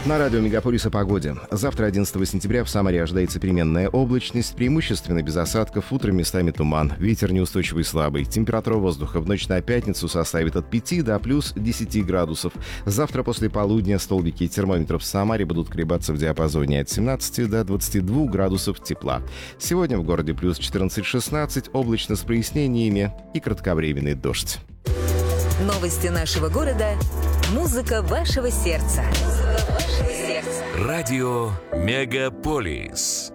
На радио «Мегаполис» о погоде. Завтра, 11 сентября, в Самаре ожидается переменная облачность, преимущественно без осадков, утром местами туман. Ветер неустойчивый слабый. Температура воздуха в ночь на пятницу составит от 5 до плюс 10 градусов. Завтра после полудня столбики термометров в Самаре будут колебаться в диапазоне от 17 до 22 градусов тепла. Сегодня в городе плюс 14-16, облачно с прояснениями и кратковременный дождь. Новости нашего города. Музыка вашего сердца. Радио «Мегаполис».